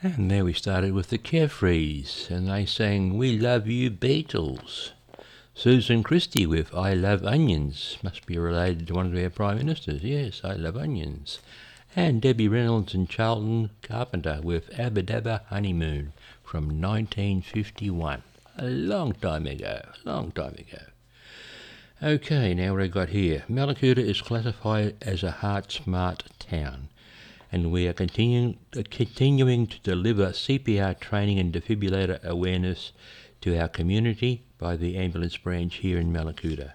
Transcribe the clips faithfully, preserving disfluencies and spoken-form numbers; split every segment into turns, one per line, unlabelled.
And there we started with the Carefrees, and they sang We Love You Beatles. Susan Christie with I Love Onions, must be related to one of our Prime Ministers, yes, I Love Onions. And Debbie Reynolds and Charlton Carpenter with Abba Dabba Honeymoon from nineteen fifty-one. A long time ago, long time ago. Okay, now what have I got here? Mallacoota is classified as a Heart Smart town, and we are continuing, uh, continuing to deliver C P R training and defibrillator awareness to our community by the ambulance branch here in Mallacoota.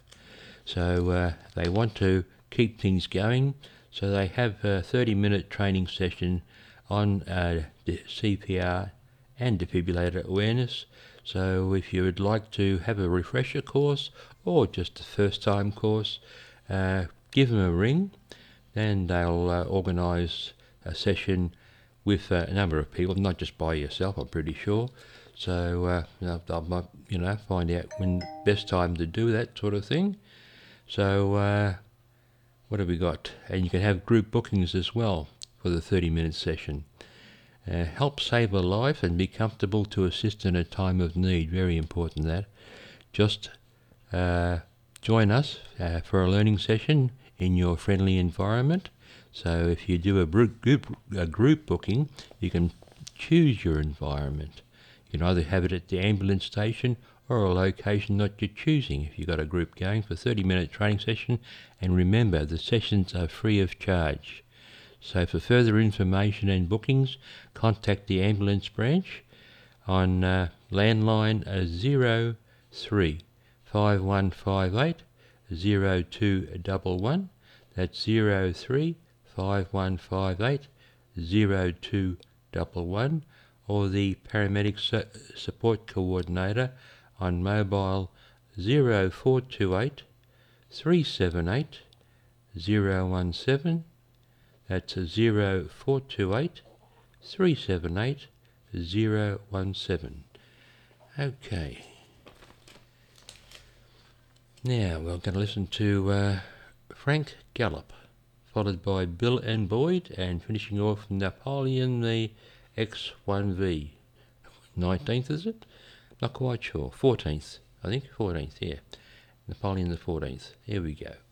So uh, they want to keep things going, so they have a thirty minute training session on uh, the C P R and defibrillator awareness. So if you would like to have a refresher course or just a first time course, uh, give them a ring, then they'll uh, organise a session with uh, a number of people, not just by yourself, I'm pretty sure. So uh, they'll, you know, find out when best time to do that sort of thing. So uh, what have we got? And you can have group bookings as well for the thirty minute session. Uh, help save a life and be comfortable to assist in a time of need. Very important that. Just uh, join us uh, for a learning session in your friendly environment. So if you do a group, a group booking, you can choose your environment. You can either have it at the ambulance station or a location that you're choosing if you've got a group going for a thirty minute training session. And remember, the sessions are free of charge. So for further information and bookings, contact the ambulance branch on uh, landline uh, zero three five one five eight zero two one one. That's zero three five one five eight zero two one one, or the paramedic su- support coordinator on mobile zero four two eight three seven eight zero one seven. That's a zero four two eight three seven eight zero one seven. Okay. Now we're going to listen to uh, Frank Gallup, followed by Bill and Boyd, and finishing off Napoleon the X one V. nineteenth, is it? Not quite sure. fourteenth, I think. fourteenth, yeah. Napoleon the fourteenth. Here we go.